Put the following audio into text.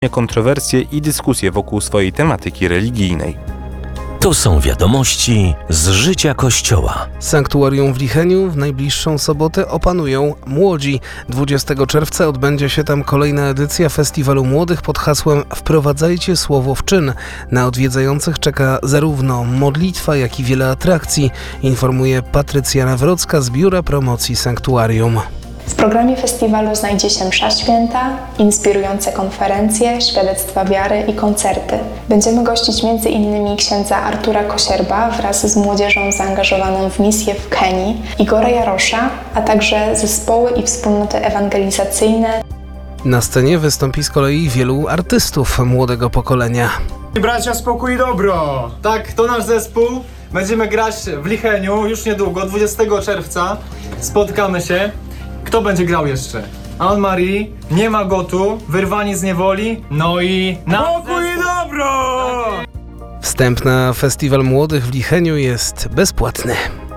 kontrowersje i dyskusje wokół swojej tematyki religijnej. To są wiadomości z życia Kościoła. Sanktuarium w Licheniu w najbliższą sobotę opanują młodzi. 20 czerwca odbędzie się tam kolejna edycja Festiwalu Młodych pod hasłem Wprowadzajcie słowo w czyn. Na odwiedzających czeka zarówno modlitwa, jak i wiele atrakcji, informuje Patrycja Nawrocka z Biura Promocji Sanktuarium. W programie festiwalu znajdzie się msza święta, inspirujące konferencje, świadectwa wiary i koncerty. Będziemy gościć m.in. księdza Artura Kosierba wraz z młodzieżą zaangażowaną w misję w Kenii, Igora Jarosza, a także zespoły i wspólnoty ewangelizacyjne. Na scenie wystąpi z kolei wielu artystów młodego pokolenia. Bracia, spokój i dobro! Tak, to nasz zespół. Będziemy grać w Licheniu już niedługo, 20 czerwca. Spotkamy się. Kto będzie grał jeszcze? Anne-Marie, Nie ma Gotu, Wyrwani z niewoli, no i... Spokój i dobro! Wstęp na Festiwal Młodych w Licheniu jest bezpłatny.